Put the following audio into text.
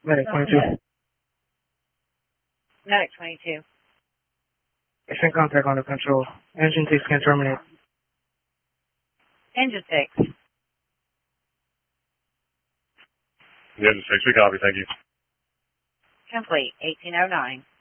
Medic 22. Medic 22. It's in contact under control. Engine 6 can terminate. Engine 6. Engine 6, we copy, thank you. Complete. 1809.